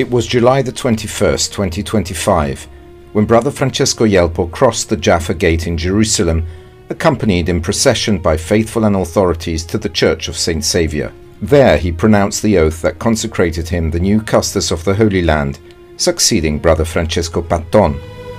It was July the 21st, 2025, when Brother Francesco Jelpo crossed the Jaffa Gate in Jerusalem, accompanied in procession by faithful and authorities to the Church of St. Saviour. There he pronounced the oath that consecrated him the new Custos of the Holy Land, succeeding Brother Francesco Patton.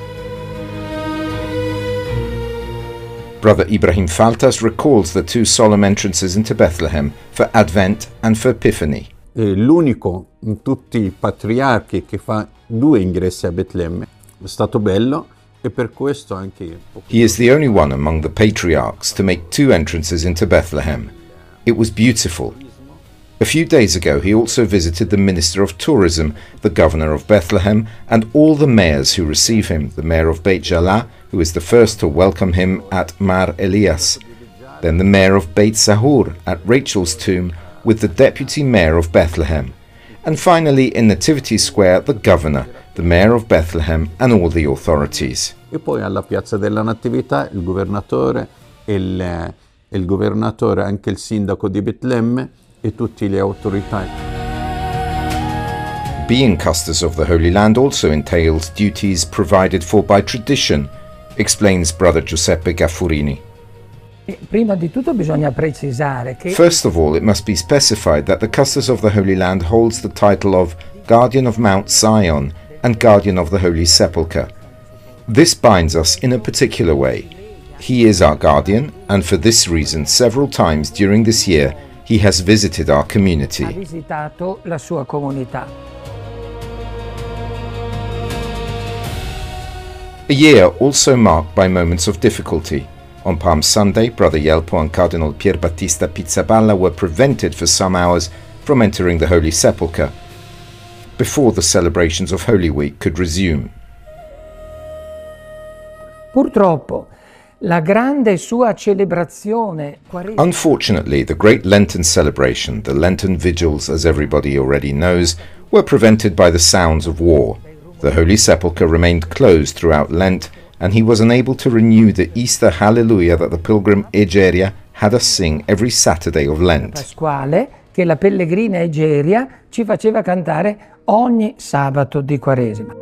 Brother Ibrahim Faltas recalls the two solemn entrances into Bethlehem for Advent and for Epiphany. È l'unico in tutti i patriarchi che fa due ingressi a Betlemme. È stato bello e per questo anche... He is the only one among the patriarchs to make two entrances into Bethlehem. It was beautiful. A few days ago he also visited the Minister of Tourism, the Governor of Bethlehem, and all the mayors who receive him, the Mayor of Beit Jala, who is the first to welcome him at Mar Elias, then the Mayor of Beit Sahur at Rachel's tomb, with the Deputy Mayor of Bethlehem, and finally in Nativity Square the Governor, the Mayor of Bethlehem, and all the authorities. E poi alla Piazza della Natività il governatore, il governatore, anche il sindaco di Betlemme e tutte le autorità. Being Custos of the Holy Land also entails duties provided for by tradition, explains Brother Giuseppe Gaffurini. Prima di tutto bisogna precisare che... First of all, it must be specified that the Custos of the Holy Land holds the title of Guardian of Mount Zion and Guardian of the Holy Sepulchre. This binds us in a particular way. He is our guardian, and for this reason, several times during this year, he has visited our community. Ha visitato la sua comunità. A year also marked by moments of difficulty. On Palm Sunday, Brother Jelpo and Cardinal Pier Battista Pizzaballa were prevented for some hours from entering the Holy Sepulchre before the celebrations of Holy Week could resume. Purtroppo, la grande sua celebrazione quaresima. Unfortunately, the great Lenten celebration, the Lenten vigils, as everybody already knows, were prevented by the sounds of war. The Holy Sepulchre remained closed throughout Lent, and he was unable to renew the Easter Hallelujah that the pilgrim Egeria had us sing every Saturday of Lent. Pasquale che la pellegrina Egeria ci faceva cantare ogni sabato di Quaresima.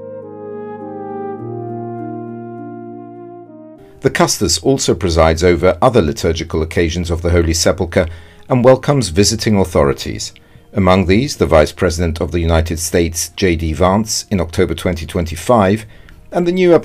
The Custos also presides over other liturgical occasions of the Holy Sepulchre and welcomes visiting authorities. Among these, the Vice President of the United States, J.D. Vance, in October 2025, and the new